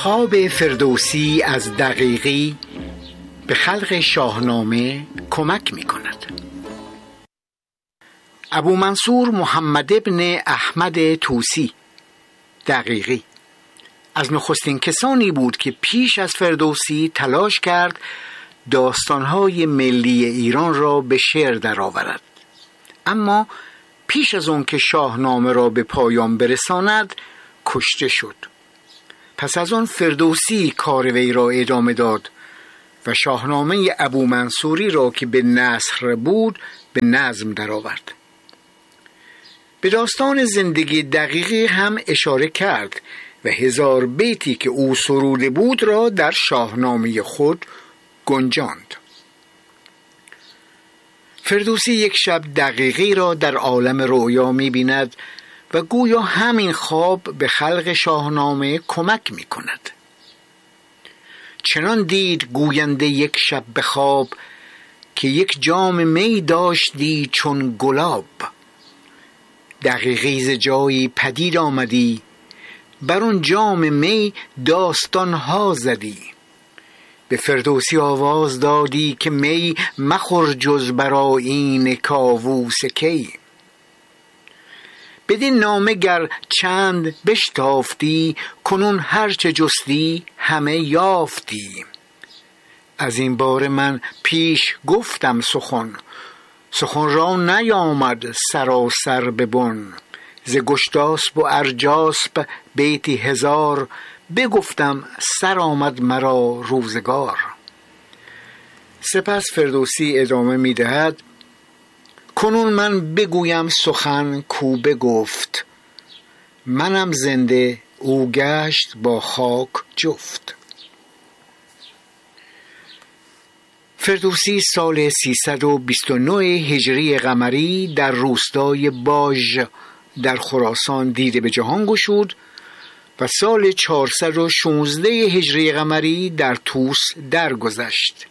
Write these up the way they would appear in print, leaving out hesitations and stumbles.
انتخاب فردوسی از دقیقی به خلق شاهنامه کمک می کند. ابو منصور محمد ابن احمد طوسی دقیقی از نخستین کسانی بود که پیش از فردوسی تلاش کرد داستانهای ملی ایران را به شعر درآورد، اما پیش از اون که شاهنامه را به پایان برساند کشته شد. پس از آن فردوسی کار وی را ادامه داد و شاهنامه ابو منصوری را که به نثر بود به نظم درآورد. به داستان زندگی دقیقی هم اشاره کرد و 1000 بیتی که او سروده بود را در شاهنامه خود گنجاند. فردوسی یک شب دقیقی را در عالم رؤیا می بیند و گویا همین خواب به خلق شاهنامه کمک می کند. چنان دید گوینده یک شب به خواب که یک جام می داشتی چون گلاب. دقیقی ز جایی پدید آمدی، بر اون جام می داستانها زدی. به فردوسی آواز دادی که می مخور جز برآیین کاووس کی. بدین نامه گر چند بشتافتی، کنون هرچه جستی همه یافتی. از این باره من پیش گفتم سخن را نیامد سراسر ببن. ز گشتاسپ و ارجاسپ بیتی 1000، بگفتم سر آمد مرا روزگار. سپس فردوسی ادامه می دهد: کنون من بگویم سخن کو بگفت، منم زنده او گشت با خاک جفت. فردوسی سال 329 هجری قمری در روستای باژ در خراسان دیده به جهان گشود و سال 416 هجری قمری در طوس درگذشت.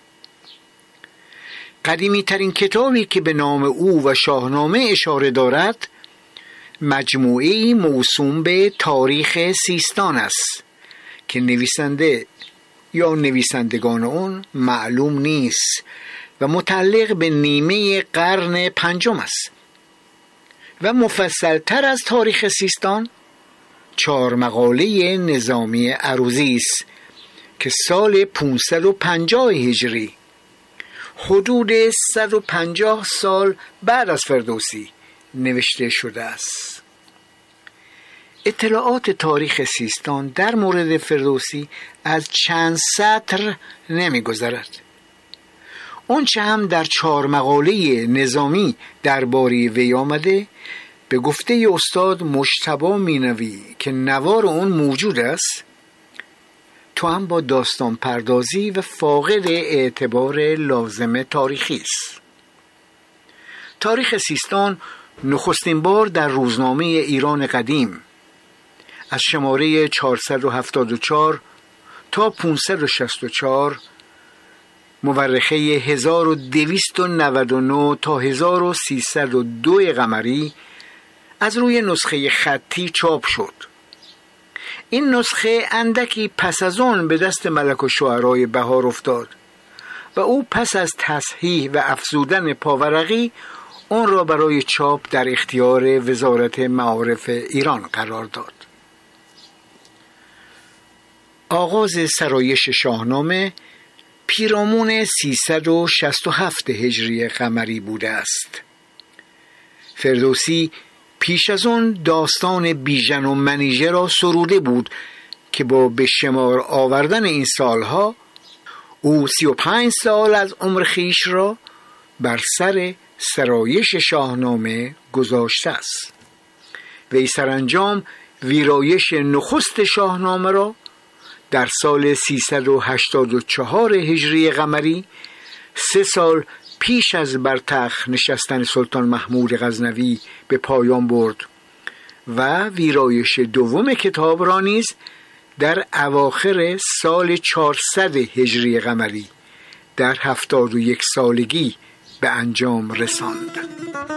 قدیمی ترین کتابی که به نام او و شاهنامه اشاره دارد مجموعه‌ای موسوم به تاریخ سیستان است که نویسنده یا نویسندگان اون معلوم نیست و متعلق به نیمه قرن 5 است و مفصل تر از تاریخ سیستان 4 مقاله نظامی عروضی است که سال 550 هجری حدود 150 سال بعد از فردوسی نوشته شده است. اطلاعات تاریخ سیستان در مورد فردوسی از چند سطر نمی‌گذرد. اون چه هم در 4 مقاله نظامی درباره وی آمده به گفته استاد مجتبی مینوی که نوار اون موجود است، تو هم با داستان پردازی و فاقد اعتبار لازم تاریخی است. تاریخ سیستان نخستین بار در روزنامه ایران قدیم از شماره 474 تا 564 مورخه 1299 تا 1302 قمری از روی نسخه خطی چاپ شد. این نسخه اندکی پس از آن به دست ملک الشعرای بهار افتاد و او پس از تصحیح و افزودن پاورقی آن را برای چاپ در اختیار وزارت معارف ایران قرار داد. آغاز سرایش شاهنامه پیرامون 367 هجری قمری بوده است. فردوسی پیش از آن داستان بیژن و منیژه را سروده بود که با به شمار آوردن این سالها او 35 سال از عمر خویش را بر سر سرایش شاهنامه گذاشته است. وی سرانجام ویرایش نخست شاهنامه را در سال 384 هجری قمری 3 سال پیش از بر تخت نشستن سلطان محمود غزنوی به پایان برد و ویرایش دوم کتاب را نیز در اواخر سال 400 هجری قمری در 71 سالگی به انجام رساند.